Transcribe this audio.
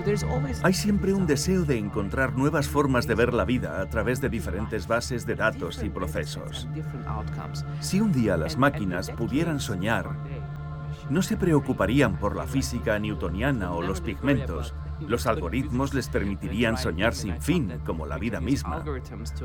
Hay siempre un deseo de encontrar nuevas formas de ver la vida a través de diferentes bases de datos y procesos. Si un día las máquinas pudieran soñar, no se preocuparían por la física newtoniana o los pigmentos. Los algoritmos les permitirían soñar sin fin, como la vida misma.